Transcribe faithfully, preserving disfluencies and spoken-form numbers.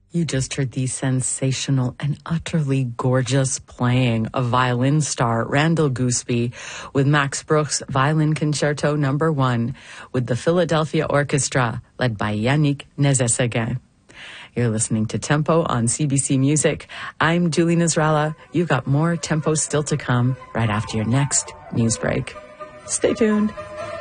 You just heard the sensational and utterly gorgeous playing of violin star Randall Gooseby with Max Bruch's Violin Concerto Number One with the Philadelphia Orchestra led by Yannick Nézet-Séguin. You're listening to Tempo on C B C Music. I'm Julie Nasrallah. You've got more Tempo still to come right after your next news break. Stay tuned.